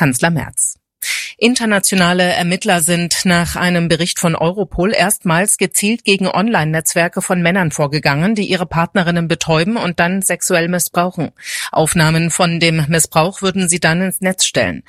Bundeskanzler Merz. Internationale Ermittler sind nach einem Bericht von Europol erstmals gezielt gegen Online-Netzwerke von Männern vorgegangen, die ihre Partnerinnen betäuben und dann sexuell missbrauchen. Aufnahmen von dem Missbrauch würden sie dann ins Netz stellen.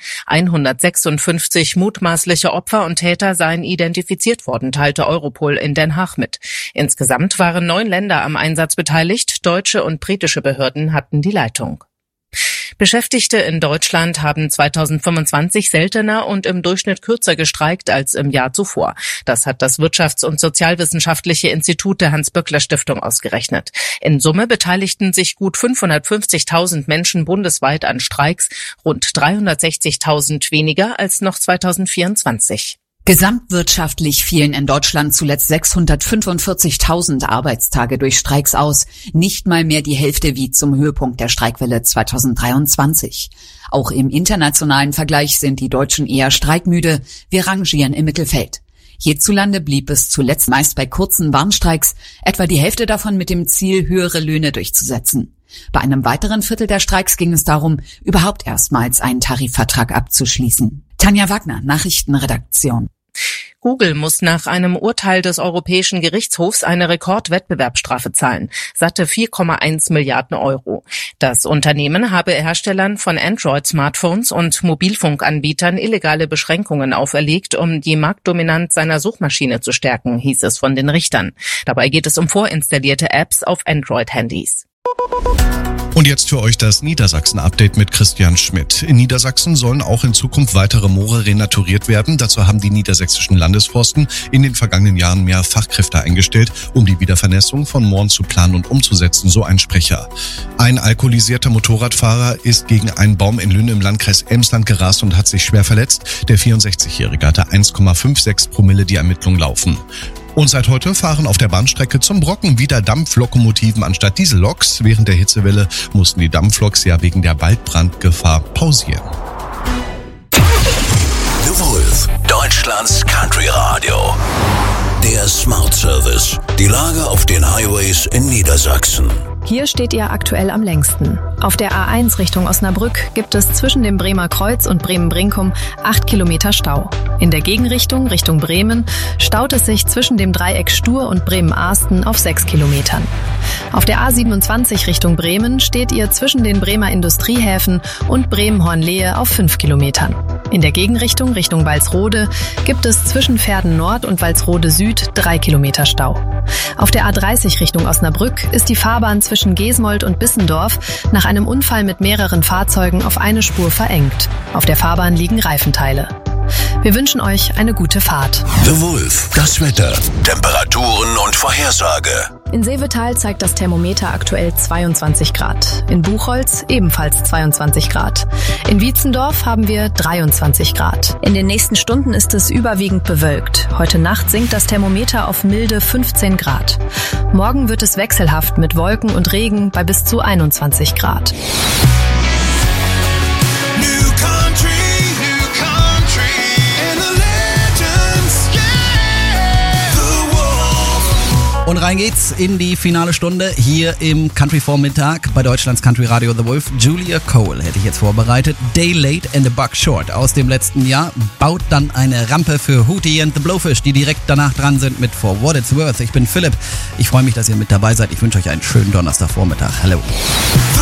156 mutmaßliche Opfer und Täter seien identifiziert worden, teilte Europol in Den Haag mit. Insgesamt waren 9 Länder am Einsatz beteiligt. Deutsche und britische Behörden hatten die Leitung. Beschäftigte in Deutschland haben 2025 seltener und im Durchschnitt kürzer gestreikt als im Jahr zuvor. Das hat das Wirtschafts- und Sozialwissenschaftliche Institut der Hans-Böckler-Stiftung ausgerechnet. In Summe beteiligten sich gut 550.000 Menschen bundesweit an Streiks, rund 360.000 weniger als noch 2024. Gesamtwirtschaftlich fielen in Deutschland zuletzt 645.000 Arbeitstage durch Streiks aus, nicht mal mehr die Hälfte wie zum Höhepunkt der Streikwelle 2023. Auch im internationalen Vergleich sind die Deutschen eher streikmüde, wir rangieren im Mittelfeld. Hierzulande blieb es zuletzt meist bei kurzen Warnstreiks, etwa die Hälfte davon mit dem Ziel, höhere Löhne durchzusetzen. Bei einem weiteren Viertel der Streiks ging es darum, überhaupt erstmals einen Tarifvertrag abzuschließen. Tanja Wagner, Nachrichtenredaktion. Google muss nach einem Urteil des Europäischen Gerichtshofs eine Rekordwettbewerbsstrafe zahlen, satte 4,1 Milliarden Euro. Das Unternehmen habe Herstellern von Android-Smartphones und Mobilfunkanbietern illegale Beschränkungen auferlegt, um die Marktdominanz seiner Suchmaschine zu stärken, hieß es von den Richtern. Dabei geht es um vorinstallierte Apps auf Android-Handys. Und jetzt für euch das Niedersachsen-Update mit Christian Schmidt. In Niedersachsen sollen auch in Zukunft weitere Moore renaturiert werden. Dazu haben die niedersächsischen Landesforsten in den vergangenen Jahren mehr Fachkräfte eingestellt, um die Wiedervernässung von Mooren zu planen und umzusetzen, so ein Sprecher. Ein alkoholisierter Motorradfahrer ist gegen einen Baum in Lünne im Landkreis Emsland gerast und hat sich schwer verletzt. Der 64-Jährige hatte 1,56 Promille, die Ermittlungen laufen. Und seit heute fahren auf der Bahnstrecke zum Brocken wieder Dampflokomotiven anstatt Dieselloks. Während der Hitzewelle mussten die Dampfloks ja wegen der Waldbrandgefahr pausieren. The Wolf, Deutschlands Country Radio. Der Smart Service. Die Lage auf den Highways in Niedersachsen. Hier steht ihr aktuell am längsten. Auf der A1 Richtung Osnabrück gibt es zwischen dem Bremer Kreuz und Bremen-Brinkum 8 Kilometer Stau. In der Gegenrichtung, Richtung Bremen, staut es sich zwischen dem Dreieck Stur und Bremen-Ahsten auf 6 Kilometern. Auf der A27 Richtung Bremen steht ihr zwischen den Bremer Industriehäfen und Bremen-Hornlehe auf 5 Kilometern. In der Gegenrichtung, Richtung Walsrode, gibt es zwischen Verden Nord und Walsrode Süd 3 Kilometer Stau. Auf der A30 Richtung Osnabrück ist die Fahrbahn zwischen Gesmold und Bissendorf nach einem Unfall mit mehreren Fahrzeugen auf eine Spur verengt. Auf der Fahrbahn liegen Reifenteile. Wir wünschen euch eine gute Fahrt. The Wolf, das Wetter, Temperaturen und Vorhersage. In Seevetal zeigt das Thermometer aktuell 22 Grad. In Buchholz ebenfalls 22 Grad. In Wietzendorf haben wir 23 Grad. In den nächsten Stunden ist es überwiegend bewölkt. Heute Nacht sinkt das Thermometer auf milde 15 Grad. Morgen wird es wechselhaft mit Wolken und Regen bei bis zu 21 Grad. Und rein geht's in die finale Stunde hier im Country-Vormittag bei Deutschlands Country Radio The Wolf. Julia Cole hätte ich jetzt vorbereitet. Day Late and a Buck Short aus dem letzten Jahr baut dann eine Rampe für Hootie and the Blowfish, die direkt danach dran sind mit For What It's Worth. Ich bin Philipp. Ich freue mich, dass ihr mit dabei seid. Ich wünsche euch einen schönen Donnerstagvormittag. Hallo.